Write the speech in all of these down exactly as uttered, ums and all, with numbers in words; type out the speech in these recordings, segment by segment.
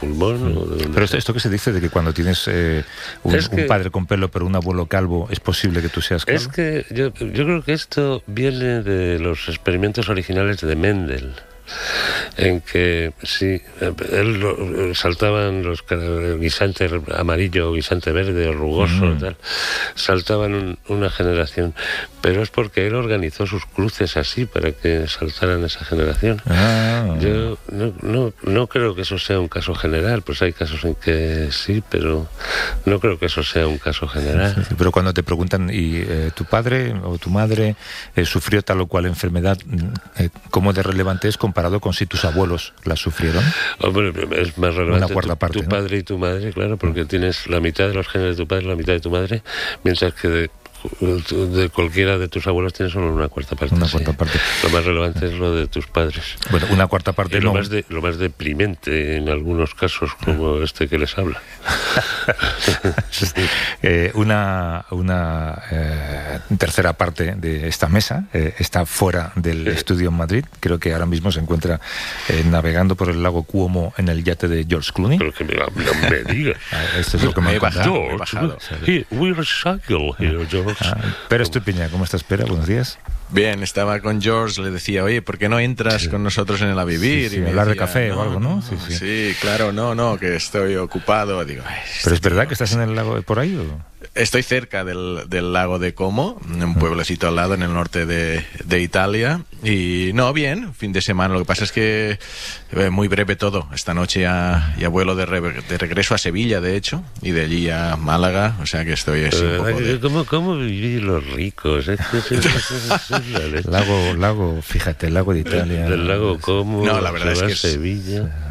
pulmón. Mm. O de pero esto, esto que se dice de que cuando tienes eh, un, es que, un padre con pelo pero un abuelo calvo, ¿es posible que tú seas calvo? Es que yo, yo creo que esto viene de los experimentos originales de Mendel, en que sí, él lo, saltaban los guisantes amarillo, guisante verde o rugoso, mm. tal, saltaban un, una generación, pero es porque él organizó sus cruces así para que saltaran esa generación. Ah. Yo no, no, no creo que eso sea un caso general, pues hay casos en que sí, pero no creo que eso sea un caso general. Sí, sí, pero cuando te preguntan, ¿y eh, tu padre o tu madre eh, sufrió tal o cual enfermedad, eh, cómo de relevante es comparado con si tus abuelos la sufrieron? Hombre, es más relevante Una cuarta tu, parte, tu ¿no? padre y tu madre, claro, porque mm. tienes la mitad de los genes de tu padre y la mitad de tu madre, mientras que de, de cualquiera de tus abuelos tienes solo una cuarta parte. Una sí. cuarta parte. Lo más relevante es lo de tus padres. Bueno, una cuarta parte y lo no. más de, lo más deprimente en algunos casos, como ah. este que les habla. sí. eh, una una eh, tercera parte de esta mesa eh, está fuera del sí. estudio en Madrid. Creo que ahora mismo se encuentra eh, navegando por el lago Cuomo en el yate de George Clooney. Pero que me, no me digas. Ah, esto es lo que me, me he bajado. George, he bajado. He, we recycle here, George. Ah, Pera Estupiñán, ¿cómo estás, Pera? Buenos días. Bien, estaba con George, le decía, oye, ¿por qué no entras sí. con nosotros en el A Vivir? Sí, sí, y me hablar decía, de café no, o algo, ¿no? no Sí, sí. sí, claro, no, no, que estoy ocupado. Digo, ¿pero es verdad que estás en el lago por ahí o...? Estoy cerca del, del lago de Como, un pueblecito al lado en el norte de, de Italia. Y no, bien, fin de semana. Lo que pasa es que eh, muy breve todo. Esta noche ya, ya vuelo de, re, de regreso a Sevilla, de hecho, y de allí a Málaga. O sea que estoy así un poco de... ¿Cómo, cómo vivir los ricos? ¿Eh? lago, lago, fíjate, el lago de Italia. Del lago Como, no, la verdad es que es... Sevilla...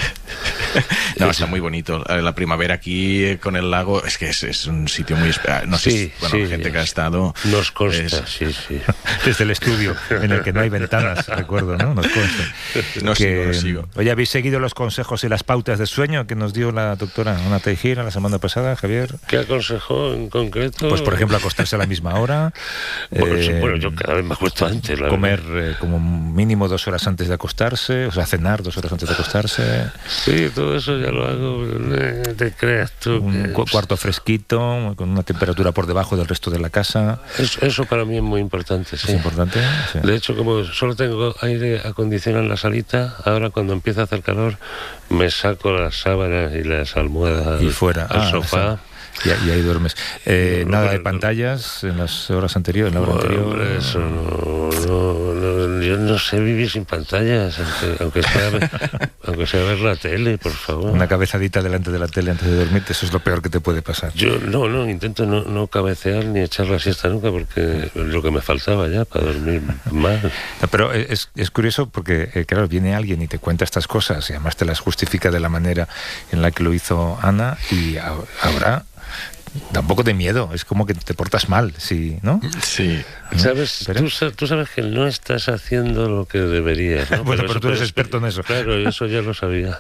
No, está muy bonito. La primavera aquí con el lago es que es, es un sitio muy especial. No sé, sí, si, bueno, sí, la gente que ha estado... Nos consta, es... sí, sí. Desde el estudio, en el que no hay ventanas, recuerdo, ¿no? Nos consta. No que, sigo, no sigo. Oye, ¿habéis seguido los consejos y las pautas de sueño que nos dio la doctora Ana Teijeira la semana pasada, Javier? ¿Qué aconsejó en concreto? Pues, por ejemplo, acostarse a la misma hora. Bueno, eh, bueno yo cada vez me acuesto antes. La comer eh, como mínimo dos horas antes de acostarse, o sea, cenar dos horas antes de acostarse. Sí, todo eso ya lo hago. Te creas tú. Un que... cuarto fresquito, con una temperatura por debajo del resto de la casa. Eso, eso para mí es muy importante, sí. ¿Es importante? Sí. De hecho, como solo tengo aire acondicionado en la salita, ahora cuando empieza a hacer calor, me saco las sábanas y las almohadas y fuera. al ah, sofá. Y, y ahí duermes. Eh, no, nada no, de pantallas en las horas anteriores, en la hora bueno, anterior. Eso no, no, no, yo no sé vivir sin pantallas, aunque, aunque sea aunque sea ver la tele, por favor. Una cabezadita delante de la tele antes de dormirte, eso es lo peor que te puede pasar. Yo no, no, intento no, no cabecear ni echar la siesta nunca, porque es lo que me faltaba ya para dormir más. No, pero es, es curioso porque, eh, claro, viene alguien y te cuenta estas cosas y además te las justifica de la manera en la que lo hizo Ana y ahora... da un poco de miedo, es como que te portas mal, sí, ¿no? Sí. ¿No? ¿Sabes? Tú, tú sabes que no estás haciendo lo que deberías, ¿no? Bueno, pero, pero tú eres pero experto en eso. Claro, eso ya lo sabía.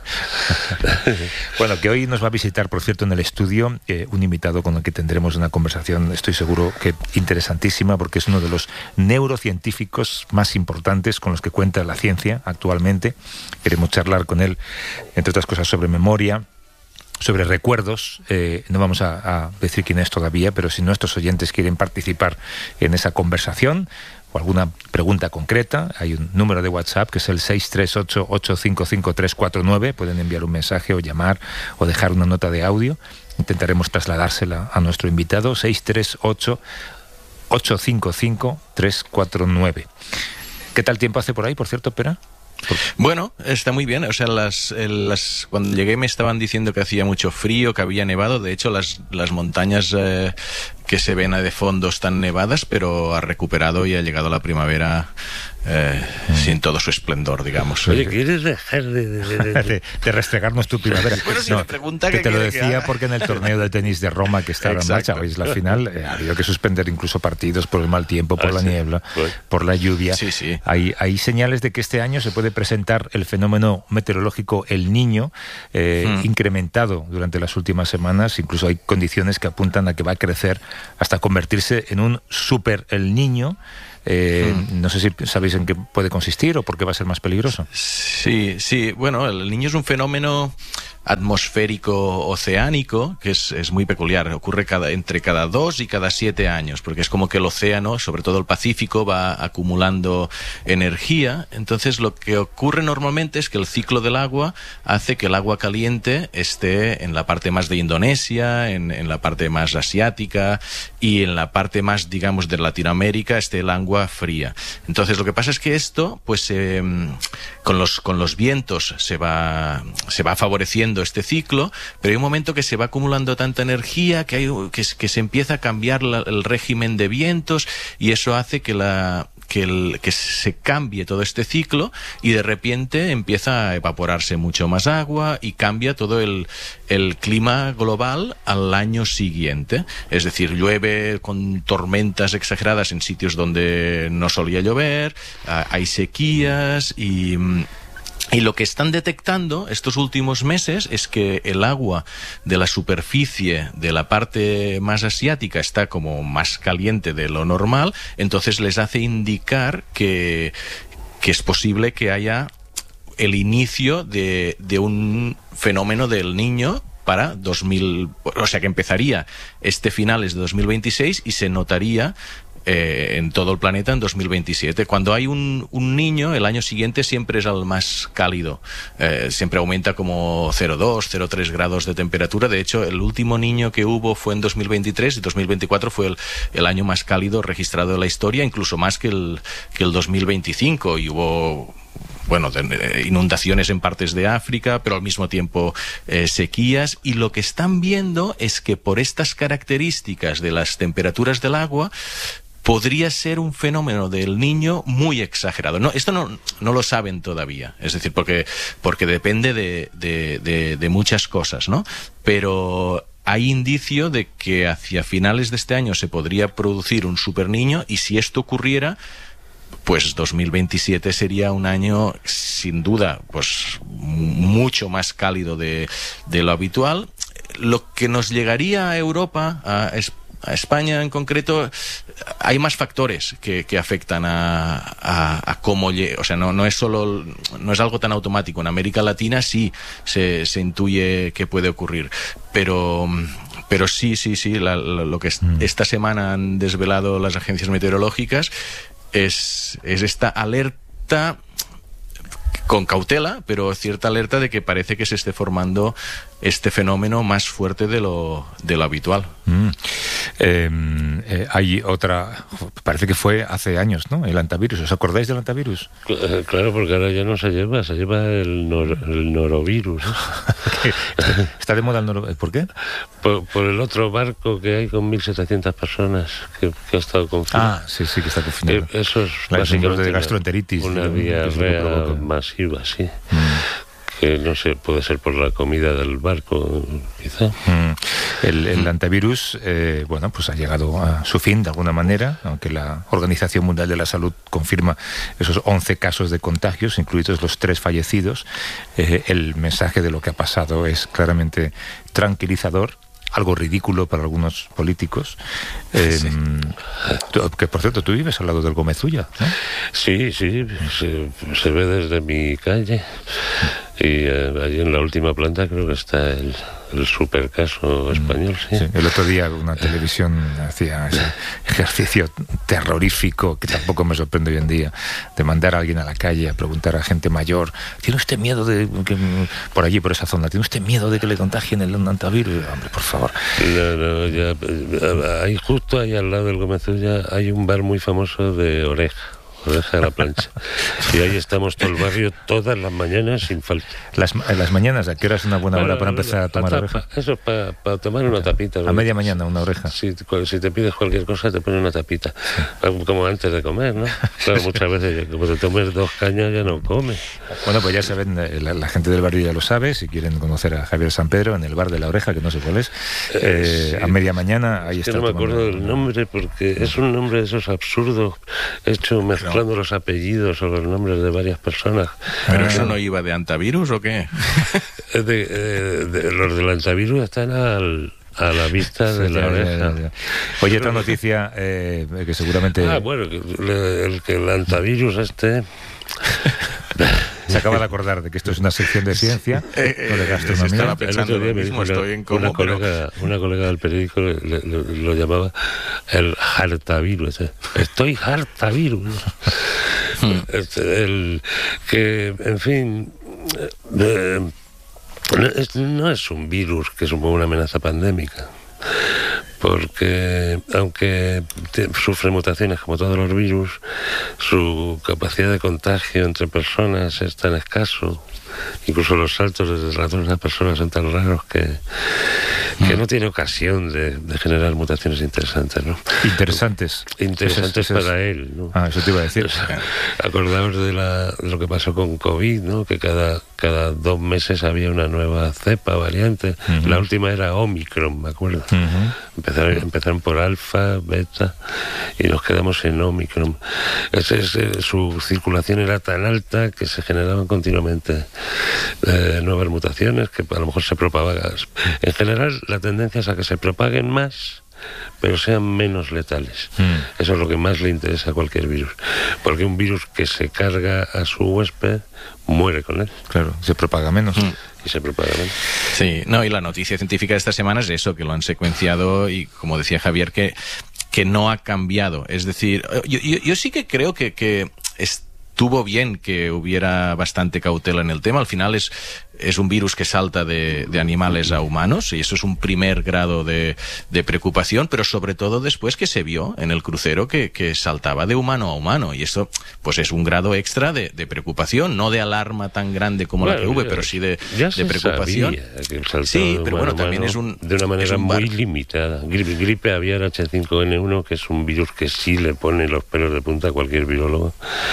Bueno, que hoy nos va a visitar, por cierto, en el estudio, eh, un invitado con el que tendremos una conversación, estoy seguro que interesantísima, porque es uno de los neurocientíficos más importantes con los que cuenta la ciencia actualmente. Queremos charlar con él, entre otras cosas, sobre memoria, sobre recuerdos. Eh, no vamos a, a decir quién es todavía, pero si nuestros oyentes quieren participar en esa conversación o alguna pregunta concreta, hay un número de WhatsApp que es el seis tres ocho, ocho cinco cinco, tres cuatro nueve. Pueden enviar un mensaje o llamar o dejar una nota de audio. Intentaremos trasladársela a nuestro invitado. seis tres ocho, ocho cinco cinco, tres cuatro nueve. ¿Qué tal tiempo hace por ahí, por cierto, Pera? Bueno, está muy bien. O sea, las, las cuando llegué me estaban diciendo que hacía mucho frío, que había nevado. De hecho, las, las montañas eh, que se ven de fondo están nevadas, pero ha recuperado y ha llegado la primavera eh, mm. sin todo su esplendor, digamos. Oye, ¿quieres dejar de, de, de, de, de restregarnos tu primavera? Bueno, si no, me pregunta que que te lo que decía que porque en el torneo de tenis de Roma que estaba en marcha, veis la final, eh, ha habido que suspender incluso partidos por el mal tiempo, por ah, la sí. niebla, bueno. por la lluvia. Sí, sí. Hay, hay señales de que este año se puede presentar el fenómeno meteorológico El Niño, eh, hmm. incrementado durante las últimas semanas. Incluso hay condiciones que apuntan a que va a crecer hasta convertirse en un super El Niño. Eh, hmm. No sé si sabéis en qué puede consistir o por qué va a ser más peligroso. Sí, sí. Bueno, el Niño es un fenómeno atmosférico oceánico, que es, es muy peculiar. Ocurre cada, entre cada dos y cada siete años, porque es como que el océano, sobre todo el Pacífico, va acumulando energía. Entonces lo que ocurre normalmente es que el ciclo del agua hace que el agua caliente esté en la parte más de Indonesia, en, en la parte más asiática, y en la parte más, digamos, de Latinoamérica esté el agua fría. Entonces lo que pasa es que esto, pues eh, con los con los vientos se va se va favoreciendo este ciclo, pero hay un momento que se va acumulando tanta energía que hay que, que se empieza a cambiar la, el régimen de vientos, y eso hace que la que, el, que se cambie todo este ciclo, y de repente empieza a evaporarse mucho más agua y cambia todo el, el clima global al año siguiente. Es decir, llueve con tormentas exageradas en sitios donde no solía llover, hay sequías y... Y lo que están detectando estos últimos meses es que el agua de la superficie de la parte más asiática está como más caliente de lo normal, entonces les hace indicar que, que es posible que haya el inicio de, de un fenómeno del Niño para dos mil, o sea que empezaría este finales de dos mil veintiséis y se notaría Eh, en todo el planeta en dos mil veintisiete. Cuando hay un, un niño, el año siguiente siempre es el más cálido. Eh, siempre aumenta como cero coma dos, cero coma tres grados de temperatura. De hecho, el último niño que hubo fue en dos mil veintitrés y dos mil veinticuatro fue el, el año más cálido registrado de la historia, incluso más que el, que el dos mil veinticinco. Y hubo... bueno, de, inundaciones en partes de África, pero al mismo tiempo eh, sequías, y lo que están viendo es que por estas características de las temperaturas del agua podría ser un fenómeno del Niño muy exagerado. No, esto no, no lo saben todavía, es decir, porque, porque depende de, de, de, de muchas cosas, ¿no? Pero hay indicio de que hacia finales de este año se podría producir un superniño, y si esto ocurriera, pues dos mil veintisiete sería un año sin duda pues mucho más cálido de, de lo habitual. Lo que nos llegaría a Europa, a, a España en concreto, hay más factores que, que afectan a, a, a cómo, o sea, no, no es solo, no es algo tan automático. En América Latina sí se, se intuye que puede ocurrir, pero pero sí, sí, sí, la, la, lo que es, esta semana han desvelado las agencias meteorológicas es, es esta alerta con cautela, pero cierta alerta de que parece que se esté formando este fenómeno más fuerte de lo, de lo habitual. Mm. Eh, eh, hay otra, parece que fue hace años, ¿no? El antivirus. ¿Os acordáis del antivirus? Claro, porque ahora ya no se lleva, se lleva el, nor, el norovirus. ¿Eh? ¿Está, está de moda el norovirus? ¿Por qué? Por, por el otro barco que hay con mil setecientas personas que, que ha estado confinado. Ah, sí, sí, que está confinado. Eh, eso es la básicamente de gastroenteritis. Una diarrea masiva, sí. Mm. Que no sé, puede ser por la comida del barco, quizá. Mm. El, el antivirus, eh, bueno, pues ha llegado a su fin de alguna manera, aunque la Organización Mundial de la Salud confirma esos once casos de contagios, incluidos los tres fallecidos. Eh, el mensaje de lo que ha pasado es claramente tranquilizador, algo ridículo para algunos políticos. Eh, sí. tú, que por cierto, tú vives al lado del Gómez-Ulla, ¿no? Sí, sí, se, se ve desde mi calle. Y eh, allí en la última planta creo que está el, el supercaso español, sí. Sí. El otro día una televisión hacía ese ejercicio terrorífico, que tampoco me sorprende hoy en día, de mandar a alguien a la calle a preguntar a gente mayor: ¿tiene usted miedo de que, por allí, por esa zona, ¿tiene usted miedo de que le contagien el antivirus? Hombre, por favor. No, no, ya, ahí justo ahí al lado del Gómez-Ulla hay un bar muy famoso de oreja. Oreja a la plancha. Y ahí estamos todo el barrio todas las mañanas sin falta. Las, las mañanas, ¿a qué hora es una buena hora bueno, para empezar a tomar a oreja? Eso es para, para tomar una tapita. A media mañana una oreja. Si, si te pides cualquier cosa te ponen una tapita. Sí. Como antes de comer, ¿no? Claro, muchas veces como te tomes dos cañas ya no comes. Bueno, pues ya saben, la, la gente del barrio ya lo sabe. Si quieren conocer a Javier San Pedro en el bar de la oreja, que no sé cuál es, eh, sí. a media mañana ahí es está. Que no me acuerdo del nombre porque es un nombre de esos absurdos hecho mezclando no. los apellidos o los nombres de varias personas. ¿Pero ah, eso no iba de antivirus o qué? de, de, de, los del antivirus están al, a la vista de la oreja. Oye, otra noticia eh, que seguramente... Ah, bueno, el, el que el antivirus este... Se acaba de acordar de que esto es una sección de ciencia, eh, eh, no de gastronomía. Estaba pensando el otro día lo mismo, me dijo estoy en cómo, una, pero... colega, una colega del periódico le, le, lo, lo llamaba el hartavirus. ¿eh? Estoy hartavirus. Hmm. Este, el, que, en fin... Eh, no, es, no es un virus que suponga una amenaza pandémica, porque aunque te, sufre mutaciones como todos los virus, su capacidad de contagio entre personas es tan escaso, incluso los saltos desde ratones a personas son tan raros que, que no tiene ocasión de, de generar mutaciones interesantes, ¿no? Interesantes. Interesantes Eso es, eso para es. él, ¿no? Ah, eso te iba a decir. Acordaos de, la, de lo que pasó con COVID, ¿no? Que cada, cada dos meses había una nueva cepa, variante. Uh-huh. La última era Omicron, me acuerdo. Uh-huh. Empezaron, empezaron por alfa, beta, y nos quedamos en Omicron. Es, es, su circulación era tan alta que se generaban continuamente eh, nuevas mutaciones que a lo mejor se propagan. En general, la tendencia es a que se propaguen más, pero sean menos letales. Mm. Eso es lo que más le interesa a cualquier virus, porque un virus que se carga a su huésped muere con él. Claro, se propaga menos. Mm. Y se propaga menos. Sí, no, y la noticia científica de esta semana es eso, que lo han secuenciado y, como decía Javier, que, que no ha cambiado. Es decir, yo, yo, yo sí que creo que, que estuvo bien que hubiera bastante cautela en el tema. Al final es... es un virus que salta de, de animales a humanos, y eso es un primer grado de, de preocupación, pero sobre todo después que se vio en el crucero que, que saltaba de humano a humano, y eso pues es un grado extra de, de preocupación, no de alarma tan grande como bueno, la que hubo, pero sí de, ya de preocupación. Que sí, pero bueno, también es un... de una manera un muy limitada. Gripe, gripe aviar H cinco N uno, que es un virus que sí le pone los pelos de punta a cualquier virólogo,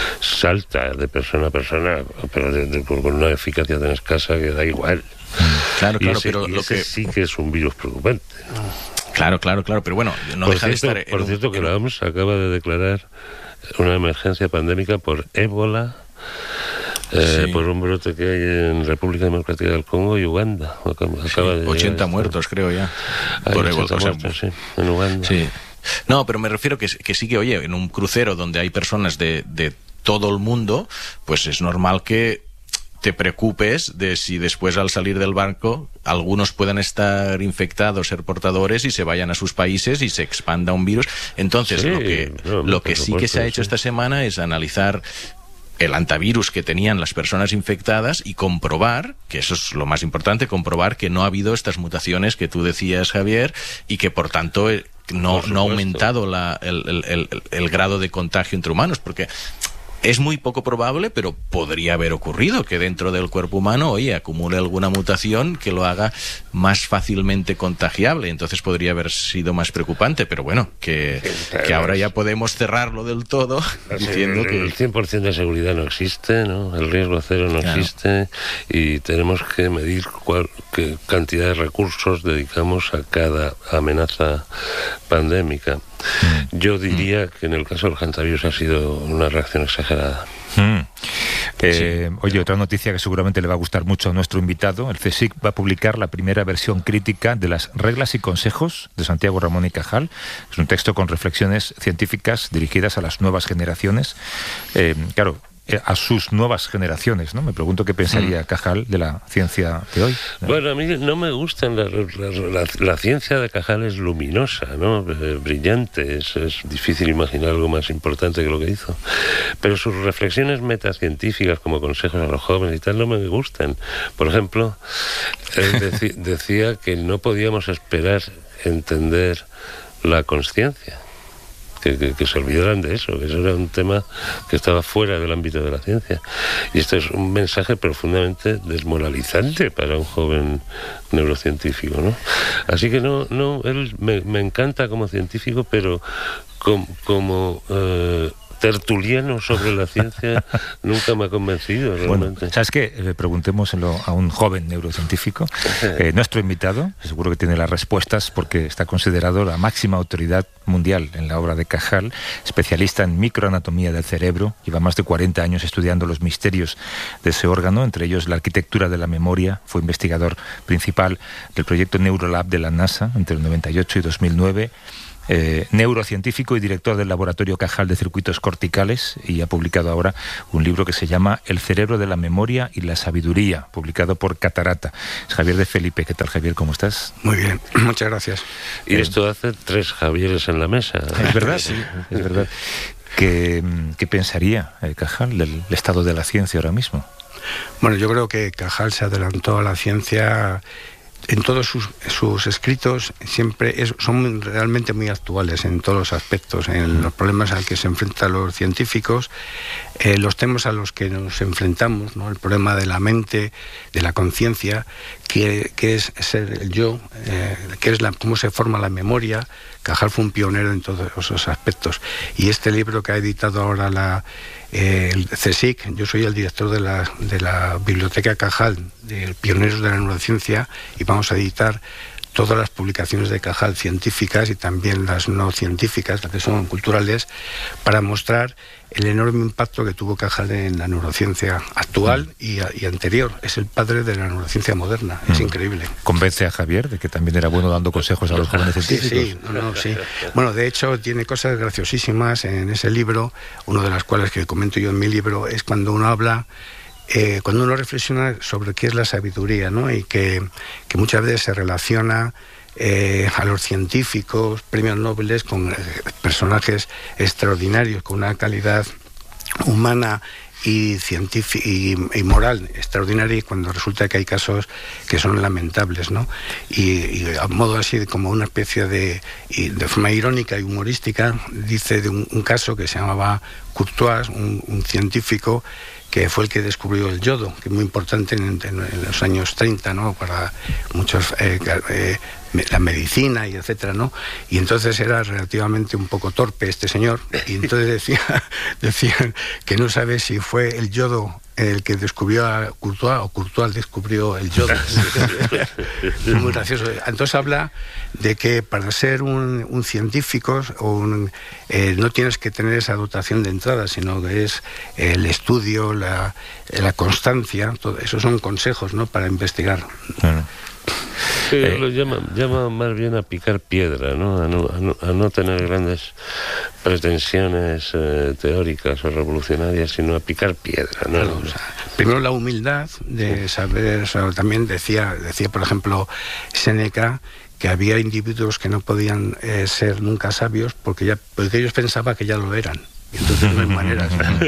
salta de persona a persona, pero de, de, con una eficacia tan escasa que da igual. Claro, claro, ese, pero lo que sí que es un virus preocupante. Claro, claro, claro, pero bueno, no por deja cierto, de estar... Por un, cierto, que en... la O M S acaba de declarar una emergencia pandémica por ébola, eh, sí. por un brote que hay en República Democrática del Congo y Uganda. Acaba sí, de ochenta muertos, creo ya. Hay por ébola, muertos, o sea, sí, en Uganda. Sí. No, pero me refiero que, que sí que, oye, en un crucero donde hay personas de, de todo el mundo, pues es normal que te preocupes de si después al salir del barco algunos puedan estar infectados, ser portadores y se vayan a sus países y se expanda un virus. Entonces, sí, lo que, no, lo que sí que se ha hecho sí. esta semana es analizar el antivirus que tenían las personas infectadas y comprobar, que eso es lo más importante, comprobar que no ha habido estas mutaciones que tú decías, Javier, y que por tanto no, por no ha aumentado la, el, el, el, el grado de contagio entre humanos, porque es muy poco probable, pero podría haber ocurrido que dentro del cuerpo humano, oye, acumule alguna mutación que lo haga más fácilmente contagiable. Entonces podría haber sido más preocupante, pero bueno, que, que ahora ya podemos cerrarlo del todo diciendo el, que... El cien por ciento de seguridad no existe, ¿no? El riesgo cero no claro. existe, y tenemos que medir cuál, qué cantidad de recursos dedicamos a cada amenaza pandémica. Mm. Yo diría mm. que en el caso del hantavirus ha sido una reacción exagerada. Mm. Eh, sí. Oye, otra noticia que seguramente le va a gustar mucho a nuestro invitado: el CSIC va a publicar la primera versión crítica de las reglas y consejos de Santiago Ramón y Cajal. Es un texto con reflexiones científicas dirigidas a las nuevas generaciones. Eh, claro, a sus nuevas generaciones, ¿no? Me pregunto qué pensaría mm. Cajal de la ciencia de hoy, ¿no? Bueno, a mí no me gustan la, la, la, la ciencia de Cajal es luminosa, ¿no? Brillante, es, es difícil imaginar algo más importante que lo que hizo, pero sus reflexiones metacientíficas como consejos a los jóvenes y tal no me gustan. Por ejemplo, él deci, decía que no podíamos esperar entender la consciencia. Que, que, que se olvidaran de eso, que eso era un tema que estaba fuera del ámbito de la ciencia. Y esto es un mensaje profundamente desmoralizante para un joven neurocientífico, ¿no? Así que no, no, él me, me encanta como científico, pero com, como eh, tertuliano sobre la ciencia nunca me ha convencido realmente. Bueno, ¿sabes qué? Eh, preguntémoslo a un joven neurocientífico. Eh, nuestro invitado, seguro que tiene las respuestas porque está considerado la máxima autoridad mundial en la obra de Cajal, especialista en microanatomía del cerebro, lleva más de cuarenta años estudiando los misterios de ese órgano, entre ellos la arquitectura de la memoria. Fue investigador principal del proyecto Neurolab de la NASA entre el noventa y ocho y dos mil nueve. eh, neurocientífico y director del Laboratorio Cajal de Circuitos Corticales, y ha publicado ahora un libro que se llama El cerebro de la memoria y la sabiduría, publicado por Catarata. Es Javier de Felipe. ¿Qué tal, Javier? ¿Cómo estás? Muy bien, muchas gracias. Y esto hace tres Javieres en la mesa. Es verdad, sí, es verdad. ¿Qué, qué pensaría eh, Cajal del estado de la ciencia ahora mismo? Bueno, yo creo que Cajal se adelantó a la ciencia. En todos sus, sus escritos siempre es, son realmente muy actuales en todos los aspectos, en los problemas a los que se enfrentan los científicos, eh, los temas a los que nos enfrentamos, ¿no? El problema de la mente, de la conciencia, que, que es ser el yo, eh, que es la, cómo se forma la memoria. Cajal fue un pionero en todos esos aspectos. Y este libro que ha editado ahora la, eh, el CSIC, yo soy el director de la, de la Biblioteca Cajal, de Pioneros de la Neurociencia, y vamos a editar todas las publicaciones de Cajal científicas y también las no científicas, las que son culturales, para mostrar el enorme impacto que tuvo Cajal en la neurociencia actual y, y anterior. Es el padre de la neurociencia moderna, es mm. increíble. ¿Convence a Javier de que también era bueno dando consejos a los jóvenes científicos? Sí, sí, no, no, sí. Bueno, de hecho, tiene cosas graciosísimas en ese libro, una de las cuales que comento yo en mi libro, es cuando uno habla... Eh, cuando uno reflexiona sobre qué es la sabiduría, ¿no? Y que, que muchas veces se relaciona eh, a los científicos, premios Nobel, con eh, personajes extraordinarios, con una calidad humana y científica y, y moral extraordinaria, y cuando resulta que hay casos que son lamentables, ¿no? Y, y a modo así como una especie de, y de forma irónica y humorística, dice de un, un caso que se llamaba Courtois, un, un científico que fue el que descubrió el yodo, que es muy importante en, en, en los años treinta, ¿no? Para muchos, eh, eh, la medicina y etcétera, ¿no? Y entonces era relativamente un poco torpe este señor, y entonces decía, decían que no sabe si fue el yodo el que descubrió a Courtois o Courtois descubrió el yodo. Es muy gracioso. Entonces habla de que para ser un, un científico un, eh, no tienes que tener esa dotación de entrada, sino que es el estudio, la, la constancia, todo, esos son consejos, ¿no? Para investigar. Claro. Sí, eh, lo llaman, llaman más bien a picar piedra, ¿no? A no, a no, a no tener grandes pretensiones eh, teóricas o revolucionarias, sino a picar piedra, ¿no? Claro, o sea, primero la humildad de saber, o sea, también decía, decía por ejemplo Séneca, que había individuos que no podían eh, ser nunca sabios porque, ya, porque ellos pensaban que ya lo eran. Y entonces no hay maneras.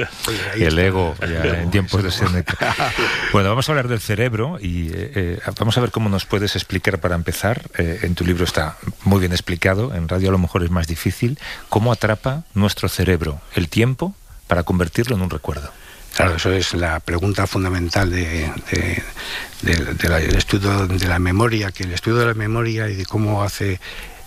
Y el ego, ya en tiempos de Séneca. Bueno, vamos a hablar del cerebro y eh, eh, vamos a ver cómo nos puedes explicar para empezar. Eh, en tu libro está muy bien explicado, en radio a lo mejor es más difícil, cómo atrapa nuestro cerebro el tiempo para convertirlo en un recuerdo. Claro, eso es la pregunta fundamental de, de, de, de la, del estudio de la memoria, que el estudio de la memoria y de cómo hace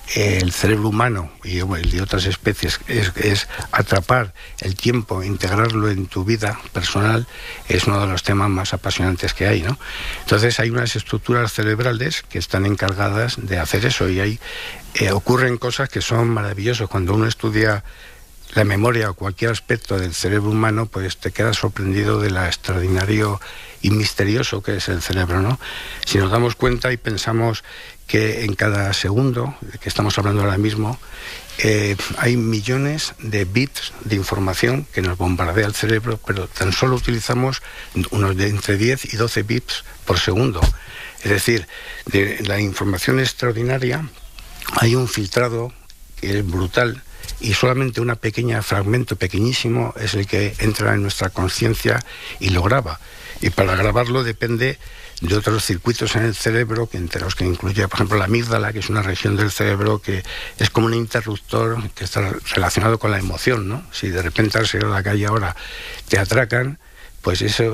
el cerebro humano y el de otras especies es, es atrapar el tiempo, integrarlo en tu vida personal, es uno de los temas más apasionantes que hay, ¿no? Entonces hay unas estructuras cerebrales que están encargadas de hacer eso, y ahí eh, ocurren cosas que son maravillosas. Cuando uno estudia la memoria o cualquier aspecto del cerebro humano, pues te quedas sorprendido de lo extraordinario y misterioso que es el cerebro, ¿no? Si nos damos cuenta y pensamos que en cada segundo, que estamos hablando ahora mismo, eh, hay millones de bits de información que nos bombardea el cerebro, pero tan solo utilizamos unos de entre diez y doce bits por segundo. Es decir, de la información extraordinaria hay un filtrado que es brutal, y solamente un pequeño fragmento pequeñísimo es el que entra en nuestra conciencia y lo graba. Y para grabarlo depende de otros circuitos en el cerebro, que entre los que incluye, por ejemplo, la amígdala, que es una región del cerebro que es como un interruptor que está relacionado con la emoción, ¿no? Si de repente al salir a la calle ahora te atracan, pues eso,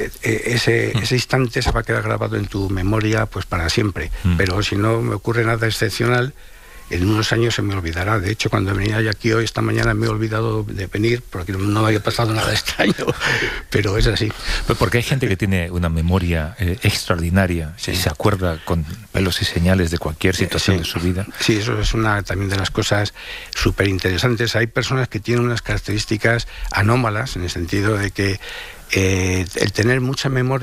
ese, ese instante se va a quedar grabado en tu memoria pues para siempre. Mm. Pero si no me ocurre nada excepcional, en unos años se me olvidará. De hecho, cuando venía yo aquí hoy, esta mañana, me he olvidado de venir porque no me había pasado nada extraño, pero es así. Porque hay gente que tiene una memoria eh, extraordinaria, sí, y se acuerda con pelos y señales de cualquier situación, sí, de su vida. Sí, eso es una también de las cosas súper interesantes. Hay personas que tienen unas características anómalas, en el sentido de que eh, el tener mucha memoria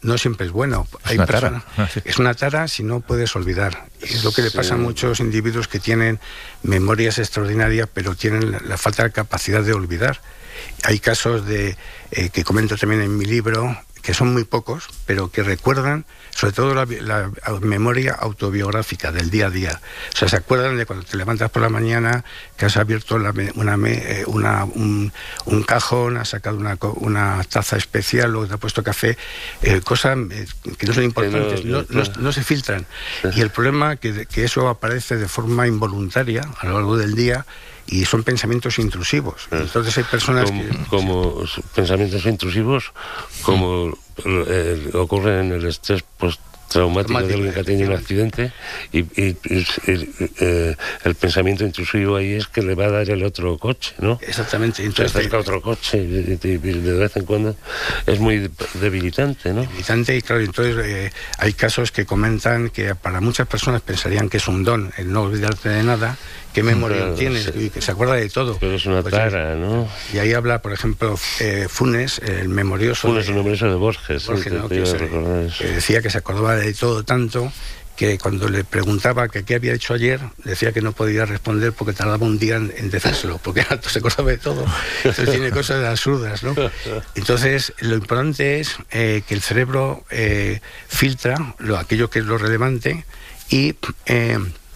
no siempre es bueno. Hay es una persona, tara. Es una tara si no puedes olvidar. Es lo que le pasa a muchos individuos que tienen memorias extraordinarias, pero tienen la, la falta de capacidad de olvidar. Hay casos de eh, que comento también en mi libro, que son muy pocos, pero que recuerdan sobre todo la, la memoria autobiográfica del día a día. O sea, se acuerdan de cuando te levantas por la mañana, que has abierto la, una, una, un, un cajón, has sacado una, una taza especial, luego te has puesto café, eh, cosas que no son importantes, no, no, no, no se filtran. Y el problema es que, que eso aparece de forma involuntaria a lo largo del día, y son pensamientos intrusivos. Entonces hay personas como, que... como pensamientos intrusivos, como eh, ocurre en el estrés postraumático de alguien que tiene un accidente, y, y, y, y eh, el pensamiento intrusivo ahí es que le va a dar el otro coche, ¿no? Exactamente. Entonces, se acerca otro coche y, y, y de vez en cuando es muy debilitante, ¿no? Debilitante, y claro, entonces eh, hay casos que comentan que para muchas personas pensarían que es un don el no olvidarte de nada. ¿Qué memoria claro, tienes? Sí. Y que se acuerda de todo. Pero es una pues, tara, ¿no? Y ahí habla, por ejemplo, eh, Funes, el memorioso. Funes, de, el memorioso de Borges. Borges, sí, ¿no? te, que, te se, que decía que se acordaba de todo tanto que cuando le preguntaba que qué había hecho ayer, decía que no podía responder porque tardaba un día en, en decírselo, porque se acordaba de todo. Entonces tiene cosas absurdas, ¿no? Entonces, lo importante es eh, que el cerebro eh, filtra lo, aquello que es lo relevante y... Eh,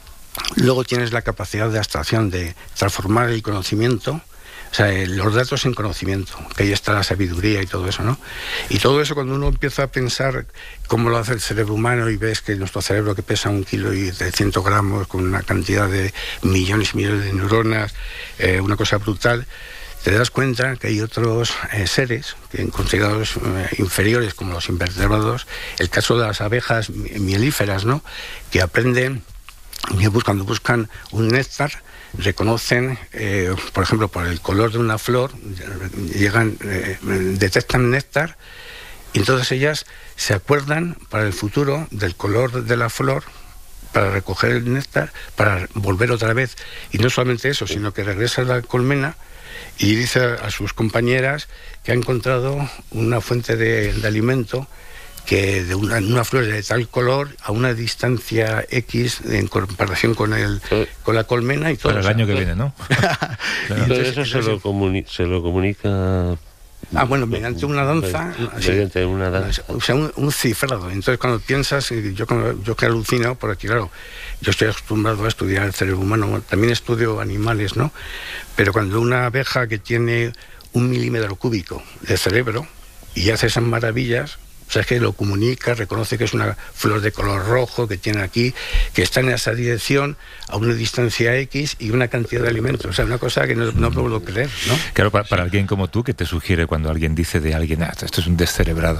luego tienes la capacidad de abstracción, de transformar el conocimiento, o sea, el, los datos en conocimiento, que ahí está la sabiduría y todo eso, ¿no? Y todo eso cuando uno empieza a pensar cómo lo hace el cerebro humano y ves que nuestro cerebro, que pesa un kilo y trescientos gramos, con una cantidad de millones y millones de neuronas, eh, una cosa brutal, te das cuenta que hay otros eh, seres que considerados eh, inferiores, como los invertebrados, el caso de las abejas mielíferas, ¿no? Que aprenden... Cuando buscan un néctar, reconocen, eh, por ejemplo, por el color de una flor, llegan, eh, detectan néctar, y entonces ellas se acuerdan para el futuro del color de la flor, para recoger el néctar, para volver otra vez. Y no solamente eso, sino que regresa a la colmena y dice a sus compañeras que ha encontrado una fuente de, de alimento, que de una, una flor de tal color a una distancia X en comparación con el con la colmena y todo. Para el año que viene, ¿no? Claro. Entonces, eso se lo, comuni se lo comunica... Ah, bueno, mediante una danza. Mediante sí, una danza. O sea, un, un cifrado. Entonces, cuando piensas, yo, yo que alucino, porque claro, yo estoy acostumbrado a estudiar el cerebro humano, también estudio animales, ¿no? Pero cuando una abeja que tiene un milímetro cúbico de cerebro y hace esas maravillas... O sea, es que lo comunica, reconoce que es una flor de color rojo que tiene aquí, que está en esa dirección a una distancia X y una cantidad de alimentos. O sea, una cosa que no, no puedo creer, ¿no? Claro, para, para alguien como tú, ¿qué te sugiere cuando alguien dice de alguien, ah, esto es un descerebrado?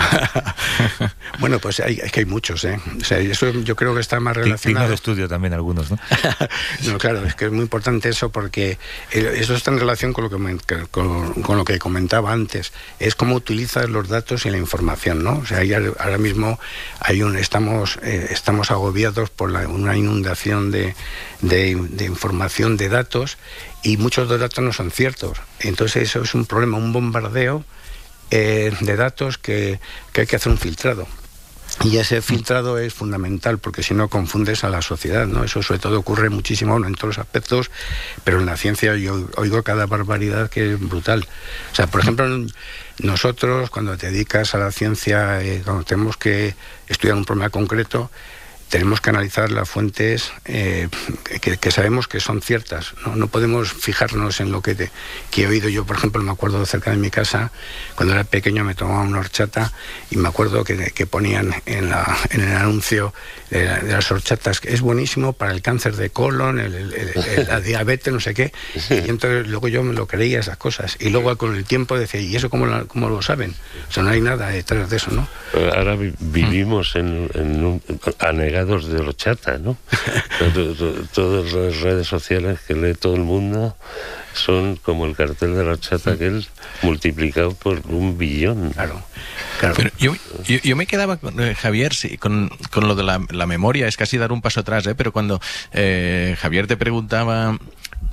Bueno, pues hay, es que hay muchos, ¿eh? O sea, eso yo creo que está más relacionado... Digno de estudio también algunos, ¿no? No, claro, es que es muy importante eso porque eso está en relación con lo que, con, con lo que comentaba antes. Es cómo utilizas los datos y la información, ¿no? O sea, ahí ahora mismo hay un, estamos, eh, estamos agobiados por la, una inundación de, de, de información, de datos, y muchos de los datos no son ciertos. Entonces eso es un problema, un bombardeo Eh, de datos que, que hay que hacer un filtrado, y ese filtrado es fundamental porque si no confundes a la sociedad, ¿no? Eso sobre todo ocurre muchísimo, bueno, en todos los aspectos, pero en la ciencia yo oigo cada barbaridad que es brutal. O sea, por ejemplo, nosotros cuando te dedicas a la ciencia, eh, cuando tenemos que estudiar un problema concreto, tenemos que analizar las fuentes eh, que, que sabemos que son ciertas, ¿no? No podemos fijarnos en lo que, te, que he oído. Yo, por ejemplo, me acuerdo cerca de mi casa, cuando era pequeño me tomaba una horchata y me acuerdo que, que ponían en, la, en el anuncio de, la, de las horchatas que es buenísimo para el cáncer de colon, el, el, el, el, la diabetes, no sé qué. Y entonces luego yo me lo creía esas cosas. Y luego con el tiempo decía, ¿y eso cómo lo, cómo lo saben? O sea, no hay nada detrás de eso, ¿no? Ahora vi vivimos en, en un, anegados de horchata, ¿no? Todas las redes sociales que lee todo el mundo son como el cartel de la horchata aquel multiplicado por un billón. Claro, claro. Pero yo, yo, yo me quedaba, eh, Javier, sí, con, con lo de la, la memoria, es casi dar un paso atrás, ¿eh? Pero cuando eh, Javier te preguntaba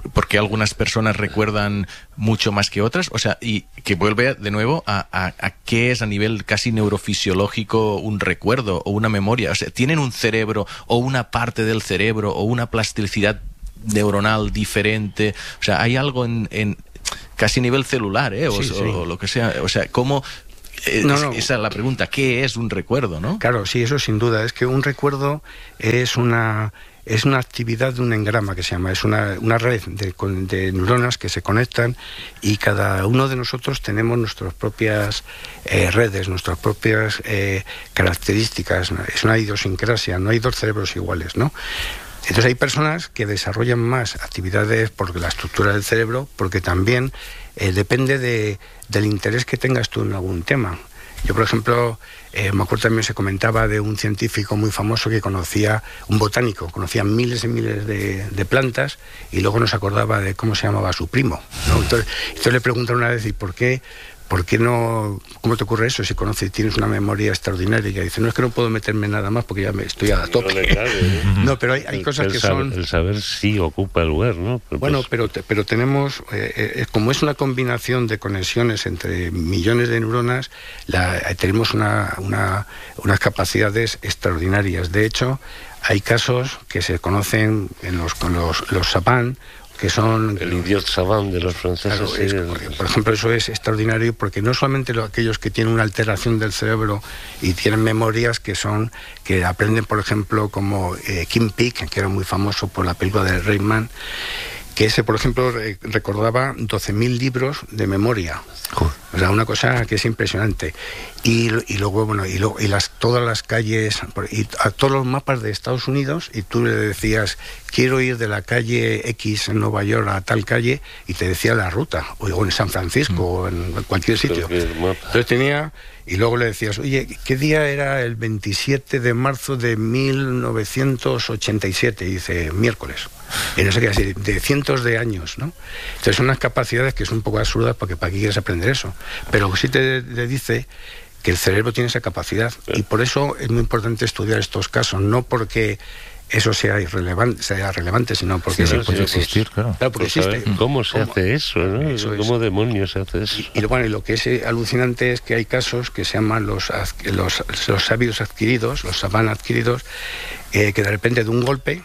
por qué algunas personas recuerdan mucho más que otras? O sea, y que vuelve de nuevo a, a, a qué es a nivel casi neurofisiológico un recuerdo o una memoria. O sea, ¿tienen un cerebro o una parte del cerebro o una plasticidad neuronal diferente? O sea, hay algo en, en casi nivel celular, ¿eh? O, sí, sí. o lo que sea. O sea, ¿cómo...? Eh, no, no. Esa es la pregunta. ¿Qué es un recuerdo, no? Claro, sí, eso sin duda. Es que un recuerdo es una... es una actividad de un engrama que se llama, es una, una red de, de neuronas que se conectan y cada uno de nosotros tenemos nuestras propias eh, redes, nuestras propias eh, características, es una idiosincrasia, no hay dos cerebros iguales, ¿no? Entonces hay personas que desarrollan más actividades por la estructura del cerebro, porque también eh, depende de, del interés que tengas tú en algún tema. Yo, por ejemplo, eh, me acuerdo también se comentaba de un científico muy famoso que conocía, un botánico, conocía miles y miles de, de plantas y luego no se acordaba de cómo se llamaba su primo, ¿no? Entonces, entonces le preguntaron una vez, ¿y por qué? ¿Por qué no? ¿Cómo te ocurre eso si conoces, tienes una memoria extraordinaria? Y dice, no, es que no puedo meterme nada más porque ya me estoy a tope. No, pero hay, hay cosas el que saber, son... El saber sí ocupa el lugar, ¿no? Pero bueno, pues... pero, pero tenemos, eh, eh, como es una combinación de conexiones entre millones de neuronas, la, eh, tenemos una, una, unas capacidades extraordinarias. De hecho, hay casos que se conocen en los, con los, los savant, que son... El idiot savant de los franceses. Claro, sí, es, el... por ejemplo, eso es extraordinario porque no solamente lo, aquellos que tienen una alteración del cerebro y tienen memorias que son, que aprenden, por ejemplo, como eh, Kim Peek, que era muy famoso por la película de Rayman, que ese, por ejemplo, re recordaba doce mil libros de memoria. Joder. O sea, una cosa que es impresionante. Y, y luego, bueno, y, lo, y las, todas las calles, y a todos los mapas de Estados Unidos, y tú le decías, quiero ir de la calle X en Nueva York a tal calle, y te decía la ruta, o, o en San Francisco, mm. o en cualquier sitio. Entonces tenía... Y luego le decías, oye, ¿qué día era el veintisiete de marzo de mil novecientos ochenta y siete? Y dice, miércoles. Y no sé qué decir, de cientos de años, ¿no? Entonces son unas capacidades que son un poco absurdas porque ¿para qué quieres aprender eso? Pero sí te, te dice que el cerebro tiene esa capacidad. Y por eso es muy importante estudiar estos casos, no porque eso sea irrelevante, sea relevante, sino porque sí, sí, puede pues, existir, claro. Claro, porque existe. ¿Cómo se ¿Cómo? hace eso, no? Eso ¿Cómo es. demonios se hace eso? Y, y, bueno, y lo que es eh, alucinante es que hay casos que se llaman los, los, los sabios adquiridos, los savant adquiridos, eh, que de repente de un golpe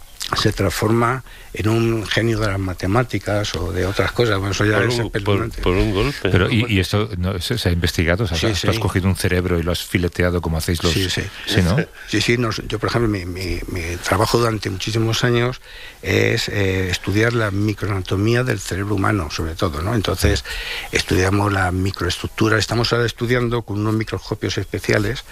se transforma en un genio de las matemáticas o de otras cosas. Bueno, eso ya por, es un, por, por un golpe. Pero, ¿y, y esto no, se, se ha investigado? O sea, sí, ¿tú sí. has cogido un cerebro y lo has fileteado como hacéis los...? Sí, sí. ¿Sí, no? Sí, sí. Nos, yo, por ejemplo, mi, mi, mi trabajo durante muchísimos años es eh, estudiar la microanatomía del cerebro humano, sobre todo, ¿no? Entonces, estudiamos la microestructura. Estamos ahora estudiando con unos microscopios especiales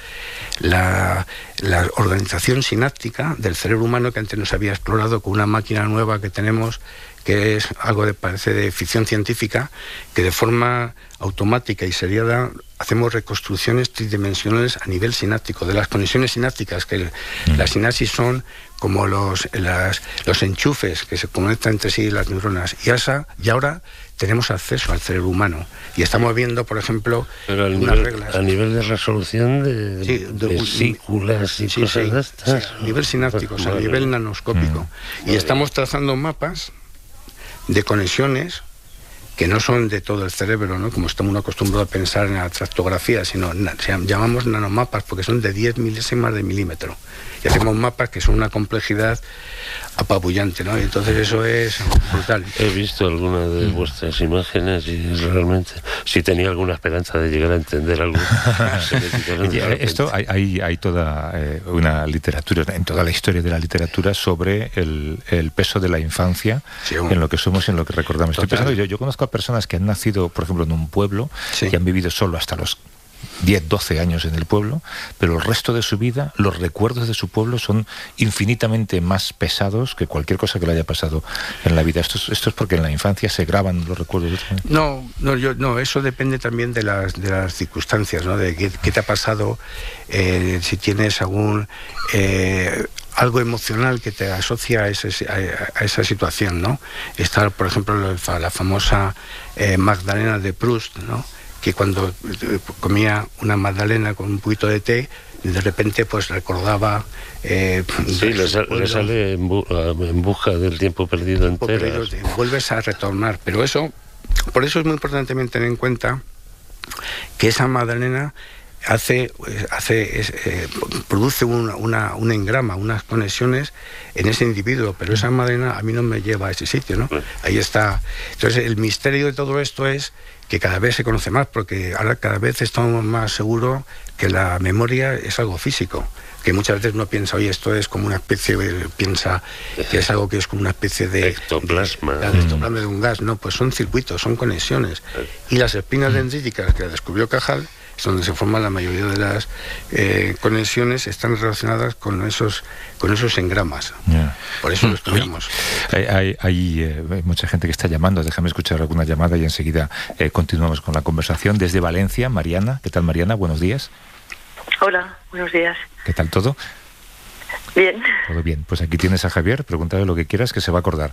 la, la organización sináptica del cerebro humano que antes no se había explorado con una máquina nueva que tenemos, que es algo de parece de ficción científica, que de forma automática y seriada hacemos reconstrucciones tridimensionales a nivel sináptico, de las conexiones sinápticas, que mm. las sinapsis son como los, las, los enchufes que se conectan entre sí las neuronas. Y, esa, y ahora tenemos acceso al cerebro humano. Y estamos viendo, por ejemplo, Pero unas nivel, reglas. A nivel de resolución de, sí, de, de vesículas y sí, cosas sí, de estas. Sí, a nivel sináptico, o sea, a nivel nanoscópico. Mm. Y vale. Estamos trazando mapas de conexiones que no son de todo el cerebro, ¿no? Como estamos acostumbrados a pensar en la tractografía, sino llamamos nanomapas porque son de diez milésimas de milímetro. Y hacemos mapas que son una complejidad apabullante, ¿no? Y entonces eso es brutal. He visto alguna de mm. vuestras imágenes y realmente, si tenía alguna esperanza de llegar a entender algo. Esto hay, hay, hay toda eh, una literatura, en toda la historia de la literatura, sobre el, el peso de la infancia, sí, bueno. en lo que somos y en lo que recordamos. Estoy pensando, yo, yo conozco a personas que han nacido, por ejemplo, en un pueblo, sí. y han vivido solo hasta los diez, doce años en el pueblo, pero el resto de su vida, los recuerdos de su pueblo son infinitamente más pesados que cualquier cosa que le haya pasado en la vida. Esto es, esto es porque en la infancia se graban los recuerdos. No, no, yo, no, eso depende también de las, de las circunstancias, ¿no? De qué, qué te ha pasado, eh, si tienes algún... Eh, algo emocional que te asocia a, ese, a, a esa situación, ¿no? Está, por ejemplo, la, la famosa eh, Magdalena de Proust, ¿no? Que cuando comía una magdalena con un poquito de té, y de repente pues recordaba... Eh, sí, le, sal, le sale en, bu en busca del tiempo perdido entero. Vuelves a retornar, pero eso, por eso es muy importante también tener en cuenta que esa Magdalena hace, hace es, eh, produce una, una, un engrama, unas conexiones en ese individuo, pero esa Magdalena a mí no me lleva a ese sitio, ¿no? Ahí está. Entonces el misterio de todo esto es que cada vez se conoce más, porque ahora cada vez estamos más seguros que la memoria es algo físico, que muchas veces uno piensa, oye, esto es como una especie, piensa que es algo que es como una especie de ectoplasma, de, de, ectoplasma de un gas. No, pues son circuitos, son conexiones. Y las espinas dendríticas que descubrió Cajal, es donde se forman la mayoría de las eh, conexiones, están relacionadas con esos con esos engramas. Yeah. Por eso lo estudiamos. Hay, hay, hay eh, mucha gente que está llamando. Déjame escuchar alguna llamada y enseguida eh, continuamos con la conversación. Desde Valencia, Mariana. ¿Qué tal, Mariana? Buenos días. Hola, buenos días. ¿Qué tal todo? Bien. Todo bien. Pues aquí tienes a Javier. Pregúntale lo que quieras, que se va a acordar.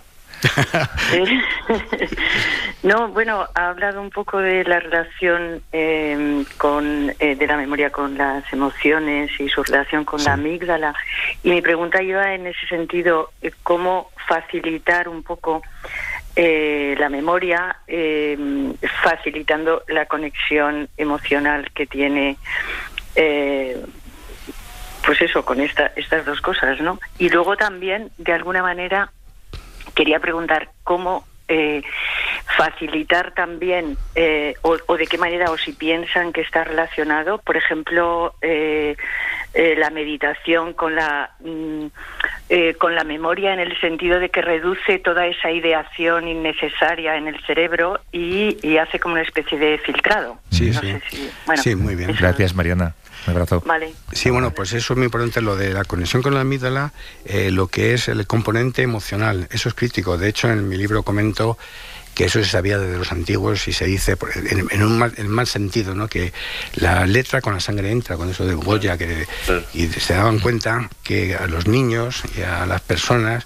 No, bueno, ha hablado un poco de la relación eh, con eh, de la memoria con las emociones y su relación con sí. la amígdala, y mi pregunta iba en ese sentido, eh, cómo facilitar un poco eh, la memoria, eh, facilitando la conexión emocional que tiene eh, pues eso, con esta, estas dos cosas, ¿no? Y luego también, de alguna manera, quería preguntar cómo eh, facilitar también, eh, o, o de qué manera, o si piensan que está relacionado, por ejemplo, eh, eh, la meditación con la mm, eh, con la memoria, en el sentido de que reduce toda esa ideación innecesaria en el cerebro y, y hace como una especie de filtrado. Sí, no sí. sé si, bueno, sí, muy bien. Gracias, Mariana. Un abrazo. Vale. Sí, bueno, pues eso es muy importante, lo de la conexión con la amígdala, eh, lo que es el componente emocional, eso es crítico. De hecho, en mi libro comento que eso se sabía desde los antiguos y se dice en, en un mal, en mal sentido, ¿no? Que la letra con la sangre entra, con eso de Goya, que, y se daban cuenta que a los niños y a las personas,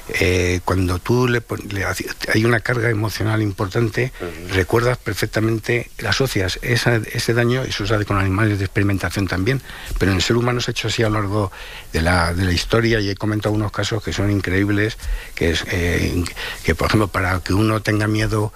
eh, cuando tú le, le hay una carga emocional importante, uh-huh. recuerdas perfectamente, asocias esa, ese daño, eso se hace con animales de experimentación también, pero en el ser humano se ha hecho así a lo largo de la, de la historia, y he comentado unos casos que son increíbles, que es eh, que, por ejemplo, para que uno tenga miedo miedo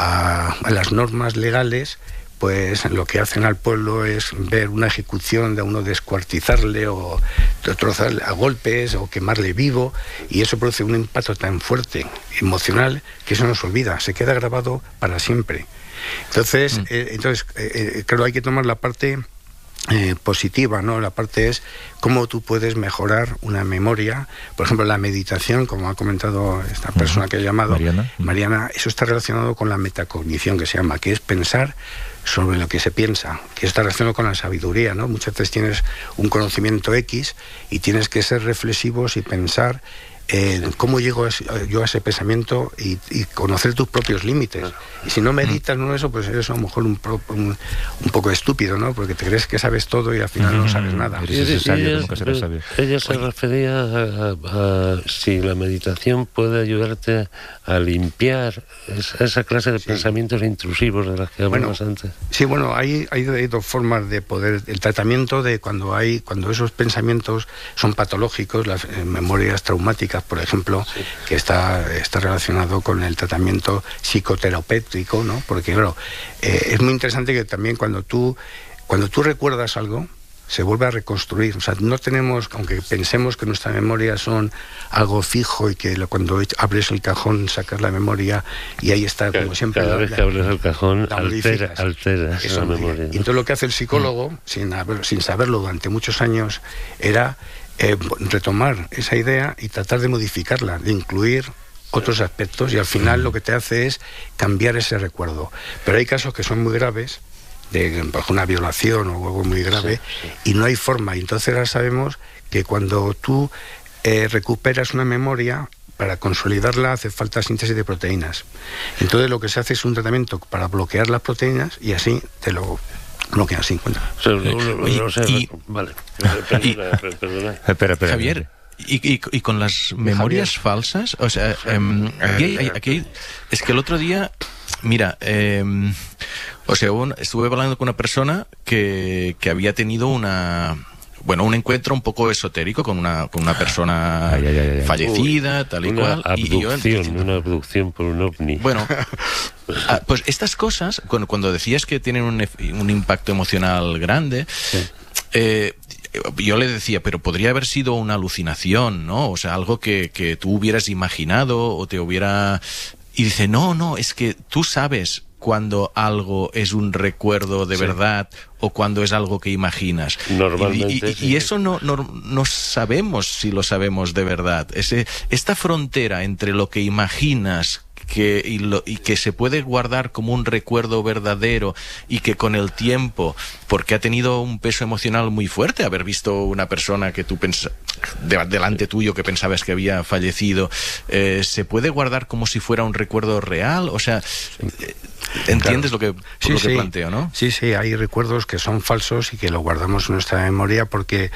a, a las normas legales, pues lo que hacen al pueblo es ver una ejecución de uno, descuartizarle o trozarle a golpes o quemarle vivo, y eso produce un impacto tan fuerte, emocional, que eso no se olvida, se queda grabado para siempre. Entonces, mm. eh, entonces eh, claro, hay que tomar la parte Eh, positiva, ¿no? La parte es cómo tú puedes mejorar una memoria. Por ejemplo, la meditación, como ha comentado esta persona que ha llamado, Mariana, Mariana, eso está relacionado con la metacognición, que se llama, que es pensar sobre lo que se piensa, que está relacionado con la sabiduría, ¿no? Muchas veces tienes un conocimiento X y tienes que ser reflexivos y pensar Eh, cómo llego a ese, yo a ese pensamiento y, y conocer tus propios límites. Y si no meditas en eso, pues eres a lo mejor un, pro, un, un poco estúpido, ¿no? Porque te crees que sabes todo y al final no sabes nada. Y, y, y ella, ella se Oye. refería a, a, a si la meditación puede ayudarte a limpiar esa, esa clase de sí. pensamientos intrusivos de las que hablamos bueno, antes. Sí, bueno, hay, hay, hay dos formas de poder, el tratamiento de cuando hay cuando esos pensamientos son patológicos, las eh, memorias traumáticas, por ejemplo, sí. que está, está relacionado con el tratamiento psicoterapéutico, ¿no? Porque, claro, eh, es muy interesante que también cuando tú, cuando tú recuerdas algo, se vuelve a reconstruir. O sea, no tenemos, aunque pensemos que nuestra memoria son algo fijo y que cuando abres el cajón sacas la memoria y ahí está, como siempre. Cada la, vez que abres el cajón, altera, altera esa memoria. Y entonces lo que hace el psicólogo, mm. sin, haber, sin saberlo durante muchos años, era Eh, retomar esa idea y tratar de modificarla, de incluir otros aspectos, y al final lo que te hace es cambiar ese recuerdo. Pero hay casos que son muy graves, de bajo una violación o algo muy grave, sí, sí. y no hay forma. Y entonces ahora sabemos que cuando tú eh, recuperas una memoria, para consolidarla hace falta síntesis de proteínas. Entonces lo que se hace es un tratamiento para bloquear las proteínas y así te lo bloquean sin cuenta. O sea, no, no, Oye, no sé, y, vale, perdona, y, perdona. Espera, espera, Javier, y, y, y con las memorias Javier. falsas, o sea, um, aquí, hay, aquí hay, es que el otro día, mira, eh, o sea, un, estuve hablando con una persona que, que había tenido una bueno, un encuentro un poco esotérico con una, con una persona ay, ay, ay, ay. fallecida, Uy, tal y una cual. Abducción, y yo, una abducción por un ovni. Bueno, ah, pues estas cosas, cuando, cuando decías que tienen un, un impacto emocional grande, sí. eh, yo le decía, pero podría haber sido una alucinación, ¿no? O sea, algo que, que tú hubieras imaginado o te hubiera... Y dice, no, no, es que tú sabes cuando algo es un recuerdo de sí. verdad o cuando es algo que imaginas. Normalmente. Y, y, sí. y eso no, no, no sabemos si lo sabemos de verdad. Ese, esta frontera entre lo que imaginas que, y, lo, y que se puede guardar como un recuerdo verdadero y que con el tiempo, porque ha tenido un peso emocional muy fuerte haber visto una persona que tú pensas de, delante tuyo que pensabas que había fallecido, eh, se puede guardar como si fuera un recuerdo real. O sea, eh, ¿entiendes claro. lo que, sí, lo que sí. planteo, no? Sí, sí, hay recuerdos que son falsos y que lo guardamos en nuestra memoria porque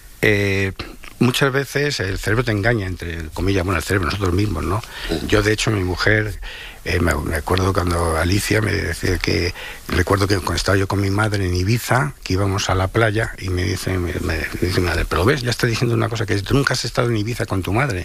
eh, muchas veces el cerebro te engaña, entre comillas, bueno, el cerebro, nosotros mismos, ¿no? Yo, de hecho, mi mujer, eh, me, me acuerdo cuando Alicia me decía que, recuerdo que cuando estaba yo con mi madre en Ibiza, que íbamos a la playa, y me dice, me, me dice mi madre, pero ves, ya está diciendo una cosa, que tú nunca has estado en Ibiza con tu madre.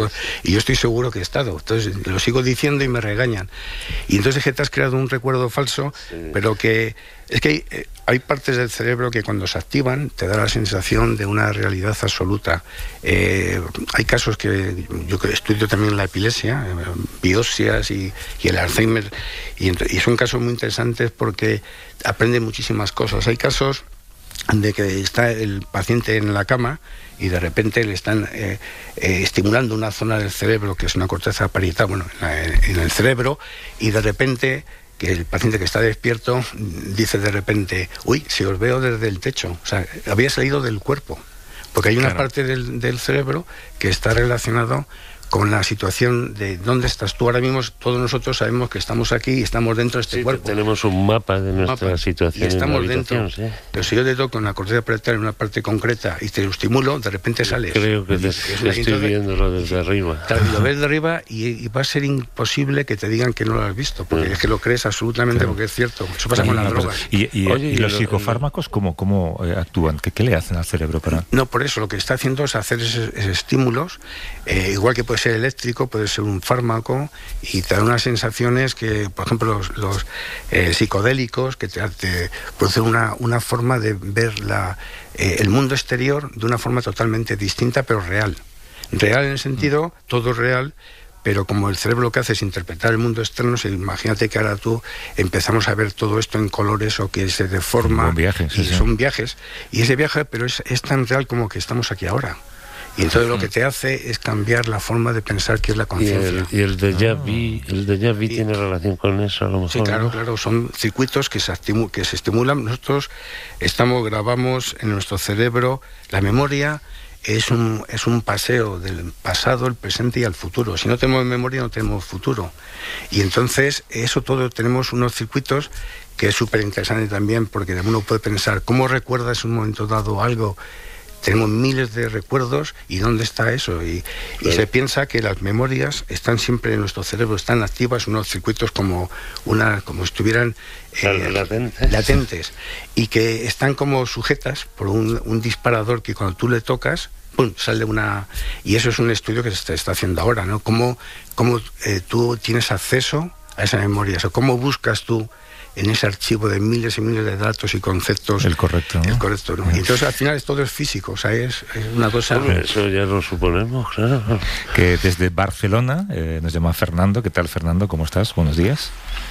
Y yo estoy seguro que he estado. Entonces, lo sigo diciendo y me regañan. Y entonces que te has creado un recuerdo falso, sí. pero que... Es que hay, eh, hay partes del cerebro que cuando se activan te da la sensación de una realidad absoluta. Eh, hay casos que yo que estudio también la epilepsia, eh, biopsias y, y el Alzheimer, y, y son casos muy interesantes porque aprenden muchísimas cosas. Hay casos de que está el paciente en la cama y de repente le están eh, eh, estimulando una zona del cerebro que es una corteza parietal, bueno, en, la, en el cerebro, y de repente que el paciente que está despierto dice de repente, uy, si os veo desde el techo, o sea, había salido del cuerpo, porque hay una claro. parte del, del cerebro que está relacionado con la situación de dónde estás tú ahora mismo. Todos nosotros sabemos que estamos aquí y estamos dentro de este sí, cuerpo. Tenemos un mapa de nuestra mapa, situación. Y estamos en la dentro. ¿sí? Pero si yo te toco en la corteza parietal en una parte concreta y te lo estimulo, de repente sales. Creo que te, te estoy viéndolo desde arriba. Claro, lo ves de arriba y, y va a ser imposible que te digan que no lo has visto, porque no. es que lo crees absolutamente, claro. porque es cierto. Eso pasa sí, con las drogas. ¿Y, y, Oye, y, y los psicofármacos cómo, cómo eh, actúan? ¿Qué, ¿Qué le hacen al cerebro para...? No, por eso lo que está haciendo es hacer esos, esos estímulos, eh, igual que puede ser eléctrico, puede ser un fármaco, y te da unas sensaciones que, por ejemplo, los, los eh, psicodélicos, que te, te producen una, una forma de ver la, eh, el mundo exterior de una forma totalmente distinta, pero real. Real en el sentido, todo es real, pero como el cerebro lo que hace es interpretar el mundo externo, si, imagínate que ahora tú empezamos a ver todo esto en colores o que se deforma, son viajes, y sí, son sí. viajes, y ese viaje, pero es, es tan real como que estamos aquí ahora. Y entonces lo que te hace es cambiar la forma de pensar, que es la conciencia. Y el, y el déjà vu, el déjà vu tiene relación con eso, a lo mejor. Sí, claro, ¿no? claro, son circuitos que se, estimu que se estimulan. Nosotros estamos, grabamos en nuestro cerebro la memoria. Es un, es un paseo del pasado, el presente y al futuro. Si no tenemos memoria, no tenemos futuro. Y entonces, eso todo, tenemos unos circuitos que es súper interesante también, porque uno puede pensar, ¿cómo recuerdas en un momento dado algo? Tenemos miles de recuerdos, ¿y dónde está eso? Y, y se piensa que las memorias están siempre en nuestro cerebro, están activas, unos circuitos como una, como estuvieran eh, latentes. latentes, y que están como sujetas por un, un disparador que cuando tú le tocas, ¡pum!, sale una... Y eso es un estudio que se está, está haciendo ahora, ¿no? Cómo, cómo eh, tú tienes acceso a esa memoria, o sea, cómo buscas tú en ese archivo de miles y miles de datos y conceptos el correcto, ¿no? el correcto, ¿no? Y entonces al final todo es físico, o sea, es, es una cosa... Bueno, eso ya lo suponemos, claro. Que desde Barcelona eh, nos llama Fernando. ¿Qué tal, Fernando? ¿Cómo estás? Buenos días.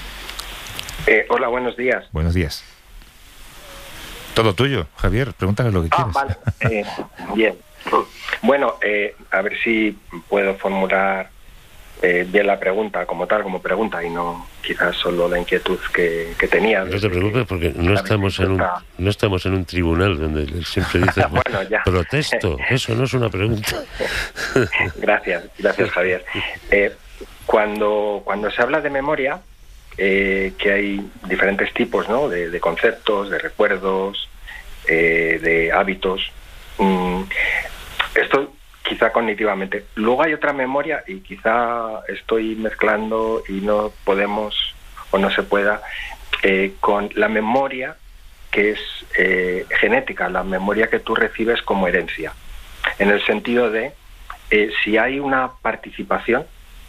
Eh, hola, buenos días. Buenos días. Todo tuyo, Javier, pregúntale lo que ah, quieres. Vale, eh, bien. Bueno, eh, a ver si puedo formular eh, bien la pregunta como tal, como pregunta, y no quizás solo la inquietud que, que tenía. No te preocupes, porque no estamos en un no estamos en un tribunal donde siempre dices bueno, ya. protesto, eso no es una pregunta. Gracias, gracias, Javier. Eh, cuando, cuando se habla de memoria, eh, que hay diferentes tipos, ¿no?, de, de conceptos, de recuerdos, eh, de hábitos. Mm, esto quizá cognitivamente. Luego hay otra memoria, y quizá estoy mezclando y no podemos o no se pueda, eh, con la memoria que es eh, genética, la memoria que tú recibes como herencia, en el sentido de eh, si hay una participación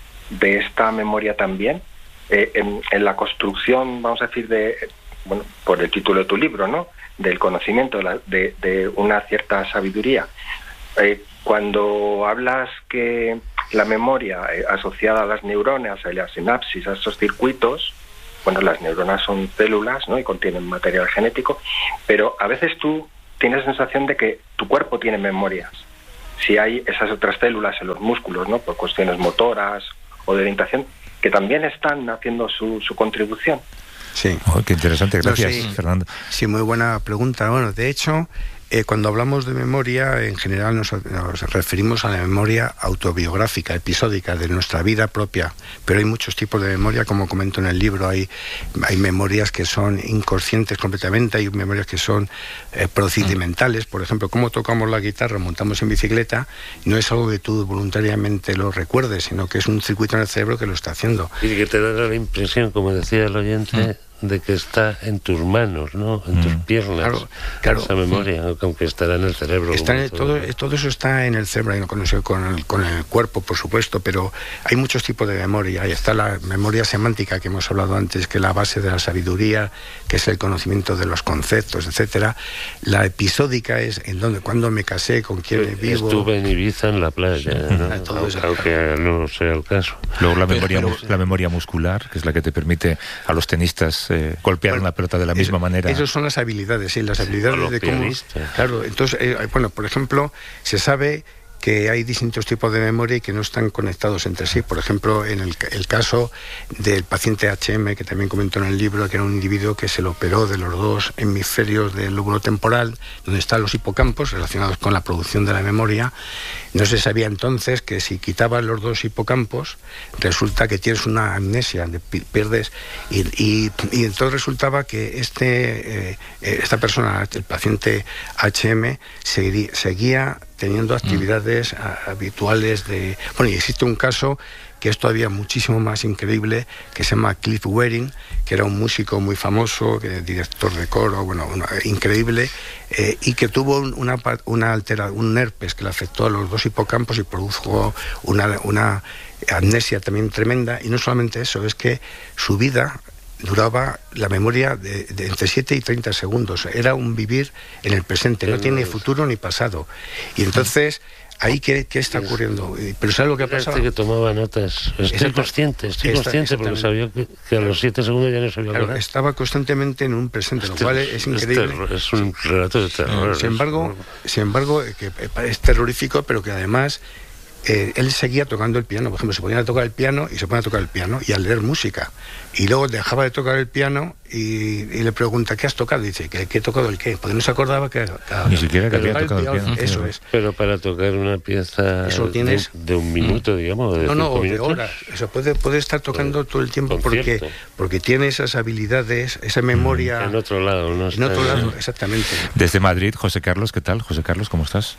de esta memoria también eh, en, en la construcción, vamos a decir, de, bueno, por el título de tu libro, ¿no?, del conocimiento, de, la, de, de una cierta sabiduría. Eh, cuando hablas que la memoria eh, asociada a las neuronas, a la sinapsis, a esos circuitos, bueno, las neuronas son células, ¿no?, y contienen material genético, pero a veces tú tienes la sensación de que tu cuerpo tiene memorias. Si hay esas otras células en los músculos, ¿no?, por cuestiones motoras o de orientación, que también están haciendo su, su contribución. Sí. Oh, qué interesante, gracias, no, sí, Fernando. Sí, muy buena pregunta. Bueno, de hecho, eh, cuando hablamos de memoria, en general nos, nos referimos a la memoria autobiográfica, episódica, de nuestra vida propia. Pero hay muchos tipos de memoria, como comento en el libro. Hay, hay memorias que son inconscientes completamente, hay memorias que son eh, procedimentales. Por ejemplo, cómo tocamos la guitarra, montamos en bicicleta, no es algo que tú voluntariamente lo recuerdes, sino que es un circuito en el cerebro que lo está haciendo. Y que te da la impresión, como decía el oyente, mm. de que está en tus manos, ¿no?, en mm. tus piernas, claro, claro. esa memoria, mm. aunque estará en el cerebro. Está en, todo, todo eso está en el cerebro, con el, con, el, con el cuerpo, por supuesto, pero hay muchos tipos de memoria. Ahí está la memoria semántica que hemos hablado antes, que es la base de la sabiduría, que es el conocimiento de los conceptos, etcétera. La episódica es en donde, cuando me casé, con quién sí, vivo. Estuve en Ibiza en la playa, ¿no? Todo eso, aunque no sea el caso. Luego la memoria, pero, la memoria muscular, que es la que te permite a los tenistas eh, golpear bueno, una pelota de la misma eso, manera. Esas son las habilidades, sí, las habilidades sí, de cómo. Claro, entonces, eh, bueno, por ejemplo, se sabe que hay distintos tipos de memoria y que no están conectados entre sí. Por ejemplo, en el, el caso del paciente H M, que también comento en el libro, que era un individuo que se lo operó de los dos hemisferios del lóbulo temporal, donde están los hipocampos relacionados con la producción de la memoria. No se sabía entonces que si quitabas los dos hipocampos, resulta que tienes una amnesia, pierdes, y, y, y entonces resultaba que este, eh, esta persona, el paciente H M, seguiría, seguía teniendo actividades mm. habituales de... Bueno, y existe un caso que es todavía muchísimo más increíble, que se llama Cliff Wearing, que era un músico muy famoso, que director de coro, bueno, una, increíble, eh, y que tuvo una, una altera, un herpes que le afectó a los dos hipocampos y produjo una, una amnesia también tremenda. Y no solamente eso, es que su vida duraba, la memoria, de, de entre siete y treinta segundos. Era un vivir en el presente, no tiene futuro ni pasado. Y entonces... Ahí, ¿qué, qué está ocurriendo? Pero ¿sabes lo que ha pasado? Este que tomaba notas. Estoy Exacto. consciente, estoy está, consciente, porque sabía que, que a los siete segundos ya no sabía claro, hablar. Estaba constantemente en un presente, este, lo cual es increíble. Es, es un relato de terror. Sin embargo, sin embargo que es terrorífico, pero que además... Eh, él seguía tocando el piano, por ejemplo, se ponía a tocar el piano y se ponía a tocar el piano y a leer música. Y luego dejaba de tocar el piano y, y le pregunta, ¿qué has tocado? Y dice, ¿qué, qué he tocado el qué? Porque no se acordaba que... que Ni siquiera que había tocado el piano. piano. Eso es. Pero para tocar una pieza ¿Eso tienes? De, de un minuto, digamos, de No, no, minutos, de horas. Eso puede, puede estar tocando todo el tiempo porque, porque tiene esas habilidades, esa memoria... En otro lado, ¿no? En otro lado, exactamente. Desde Madrid, José Carlos, ¿qué tal? José Carlos, ¿cómo estás?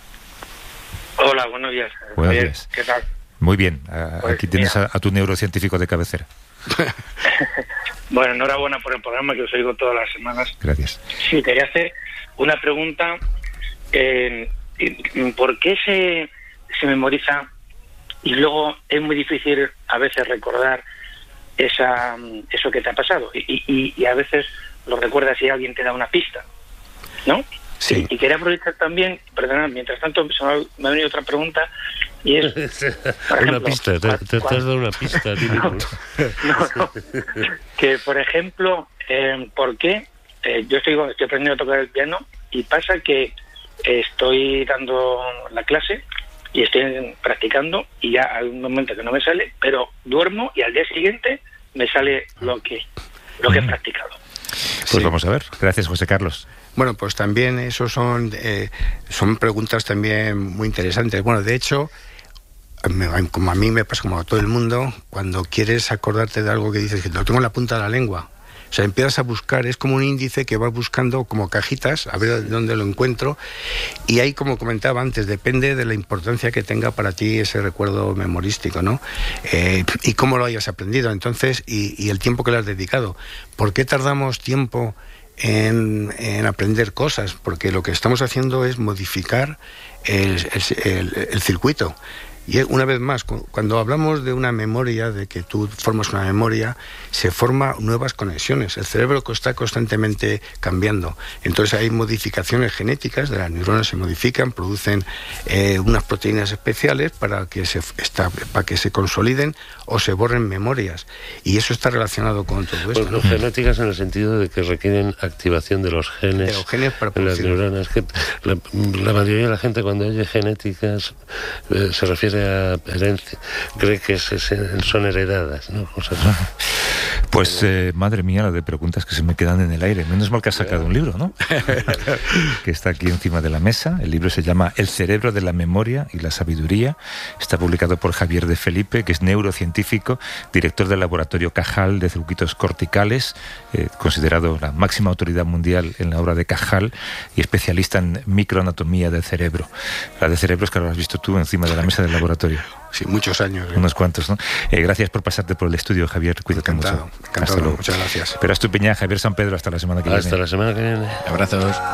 Hola, buenos días. Buenos días. ¿Qué tal? Muy bien, a, pues, aquí tienes a, a tu neurocientífico de cabecera. Bueno, enhorabuena por el programa, que os oigo todas las semanas. Gracias. Sí, quería hacer una pregunta. Eh, ¿Por qué se, se memoriza y luego es muy difícil a veces recordar esa eso que te ha pasado? Y, y, y a veces lo recuerdas si alguien te da una pista, ¿no? Sí. Y, y quería aprovechar también, perdonad, mientras tanto se me, me ha venido otra pregunta y es... Por ejemplo, una pista, te, te, te has dado una pista a ti mismo. No, no, que por ejemplo, eh, ¿por qué? Eh, yo estoy, estoy aprendiendo a tocar el piano y pasa que estoy dando la clase y estoy practicando y ya hay un momento que no me sale, pero duermo y al día siguiente me sale lo que, lo que he practicado. Pues sí. Vamos a ver. Gracias, José Carlos. Bueno, pues también eso son eh, son preguntas también muy interesantes. Bueno, de hecho, me, como a mí me pasa, como a todo el mundo, cuando quieres acordarte de algo que dices que lo tengo en la punta de la lengua, o sea, empiezas a buscar, es como un índice que vas buscando como cajitas, a ver dónde lo encuentro, y ahí, como comentaba antes, depende de la importancia que tenga para ti ese recuerdo memorístico, ¿no? Eh, y cómo lo hayas aprendido, entonces, y, y el tiempo que le has dedicado. ¿Por qué tardamos tiempo en, en aprender cosas, porque lo que estamos haciendo es modificar el, el, el, el circuito. Y una vez más, cuando hablamos de una memoria, de que tú formas una memoria, se forman nuevas conexiones. El cerebro está constantemente cambiando. Entonces hay modificaciones genéticas, de las neuronas se modifican, producen eh, unas proteínas especiales para que, se, esta, para que se consoliden o se borren memorias. Y eso está relacionado con todo esto. Pues, ¿no? Genéticas en el sentido de que requieren activación de los genes, de los genes para en las neuronas. Que la, la mayoría de la gente cuando oye genéticas eh, se refiere a herencia, cree que es, es, son heredadas, ¿no? Cosas así. Pues eh, madre mía, la de preguntas que se me quedan en el aire. Menos mal que has sacado un libro, ¿no? Que está aquí encima de la mesa. El libro se llama El cerebro de la memoria y la sabiduría. Está publicado por Javier de Felipe, que es neurocientífico, director del laboratorio Cajal de circuitos corticales, eh, considerado la máxima autoridad mundial en la obra de Cajal y especialista en microanatomía del cerebro. La de cerebros que ahora has visto tú encima de la mesa del laboratorio. Sí, muchos años. ¿eh? Unos cuantos, ¿no? Eh, gracias por pasarte por el estudio, Javier. Cuídate encantado, mucho. Encantado, muchas gracias. Pero Estupiñá, Javier San Pedro, hasta la semana que hasta viene. Hasta la semana que viene. Abrazos.